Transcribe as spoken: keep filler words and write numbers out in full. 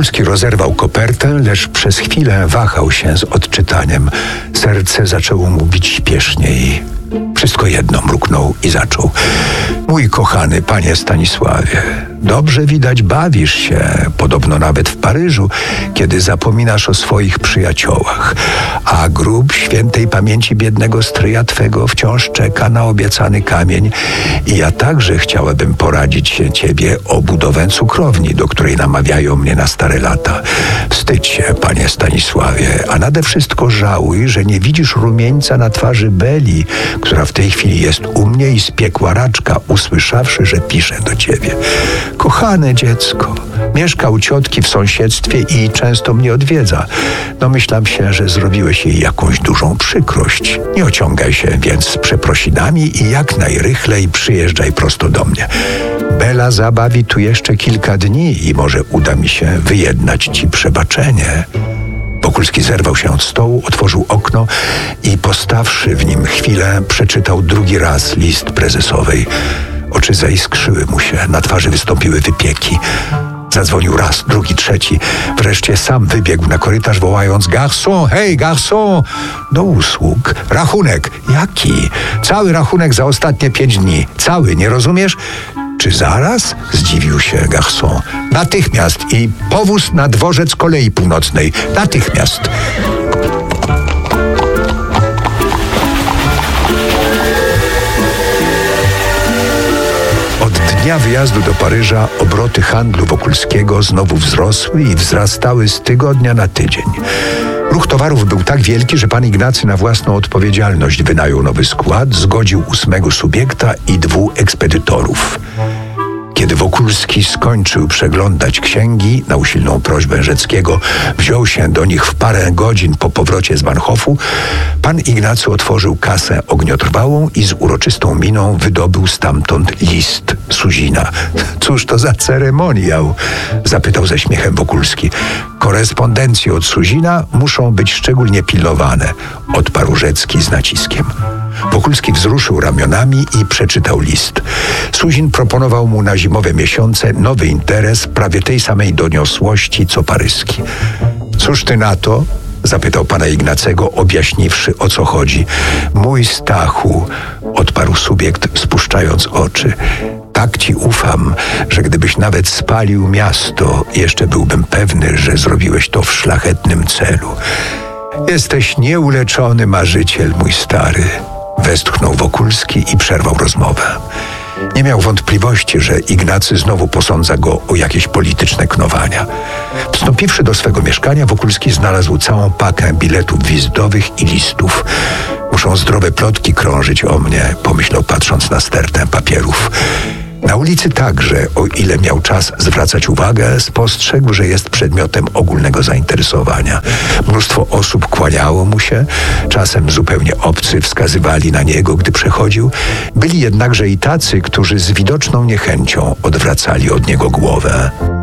Wokulski rozerwał kopertę, lecz przez chwilę wahał się z odczytaniem. Serce zaczęło mu bić śpieszniej. Wszystko jedno, mruknął i zaczął. Mój kochany panie Stanisławie, dobrze widać bawisz się, podobno nawet w Paryżu, kiedy zapominasz o swoich przyjaciołach, a grób świętej pamięci biednego stryja twego wciąż czeka na obiecany kamień i ja także chciałabym poradzić się ciebie o budowę cukrowni, do której namawiają mnie na stare lata. Wstydź się, panie Stanisławie, a nade wszystko żałuj, że nie widzisz rumieńca na twarzy Beli, która w tej chwili jest u mnie i spiekła raczka, usłyszawszy, że piszę do ciebie. Kochane dziecko, mieszka u ciotki w sąsiedztwie i często mnie odwiedza. Domyślam się, że zrobiłeś jej jakąś dużą przykrość. Nie ociągaj się więc z przeprosinami i jak najrychlej przyjeżdżaj prosto do mnie. Bela zabawi tu jeszcze kilka dni i może uda mi się wyjednać ci przebaczenie. Wokulski zerwał się od stołu, otworzył okno i postawszy w nim chwilę, przeczytał drugi raz list prezesowej. Oczy zaiskrzyły mu się, na twarzy wystąpiły wypieki. Zadzwonił raz, drugi, trzeci. Wreszcie sam wybiegł na korytarz, wołając: Garçon, hej, garçon! Do usług. Rachunek. Jaki? Cały rachunek za ostatnie pięć dni. Cały, nie rozumiesz? Czy zaraz? Zdziwił się garçon. Natychmiast i powóz na dworzec Kolei Północnej. Natychmiast. Od dnia wyjazdu do Paryża obroty handlu Wokulskiego znowu wzrosły i wzrastały z tygodnia na tydzień. Ruch towarów był tak wielki, że pan Ignacy na własną odpowiedzialność wynajął nowy skład, zgodził ósmego subiekta i dwóch ekspedytorów. Kiedy Wokulski skończył przeglądać księgi, na usilną prośbę Rzeckiego wziął się do nich w parę godzin po powrocie z Bahnhofu, pan Ignacy otworzył kasę ogniotrwałą i z uroczystą miną wydobył stamtąd list Suzina. Cóż to za ceremoniał? Zapytał ze śmiechem Wokulski. Korespondencje od Suzina muszą być szczególnie pilnowane, odparł Rzecki z naciskiem. Wokulski wzruszył ramionami i przeczytał list. Suzin proponował mu na zimowe miesiące nowy interes prawie tej samej doniosłości co paryski. Cóż ty na to? Zapytał pana Ignacego, objaśniwszy, o co chodzi. Mój Stachu, odparł subiekt, spuszczając oczy. Tak ci ufam, że gdybyś nawet spalił miasto, jeszcze byłbym pewny, że zrobiłeś to w szlachetnym celu. Jesteś nieuleczony marzyciel, mój stary. Westchnął Wokulski i przerwał rozmowę. Nie miał wątpliwości, że Ignacy znowu posądza go o jakieś polityczne knowania. Wstąpiwszy do swego mieszkania, Wokulski znalazł całą pakę biletów wizytowych i listów. Muszą zdrowe plotki krążyć o mnie, pomyślał, patrząc na stertę papierów. Na ulicy także, o ile miał czas zwracać uwagę, spostrzegł, że jest przedmiotem ogólnego zainteresowania. Mnóstwo osób kłaniało mu się, czasem zupełnie obcy wskazywali na niego, gdy przechodził. Byli jednakże i tacy, którzy z widoczną niechęcią odwracali od niego głowę.